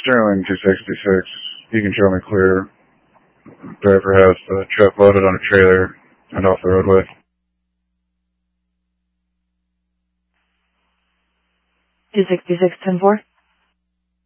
Sterling 266. You can show me clear. Driver has the truck loaded on a trailer and off the roadway. 266, 10-4.